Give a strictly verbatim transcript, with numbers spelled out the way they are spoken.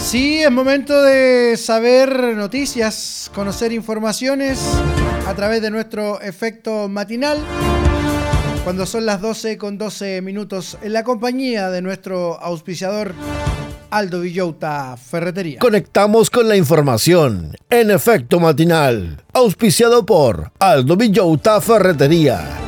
Sí, es momento de saber noticias, conocer informaciones a través de nuestro efecto matinal. Cuando son las doce con doce minutos, en la compañía de nuestro auspiciador Aldo Villota Ferretería. Conectamos con la información en efecto matinal, auspiciado por Aldo Villota Ferretería.